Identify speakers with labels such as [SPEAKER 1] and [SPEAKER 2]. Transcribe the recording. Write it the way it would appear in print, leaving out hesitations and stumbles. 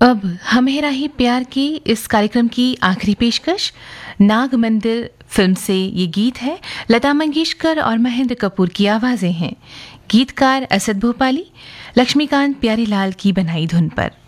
[SPEAKER 1] अब हमेरा ही प्यार की इस कार्यक्रम की आखिरी पेशकश नाग मंदिर फिल्म से ये गीत है। लता मंगेशकर और महेंद्र कपूर की आवाजें हैं। गीतकार असद भोपाली, लक्ष्मीकांत प्यारीलाल की बनाई धुन पर।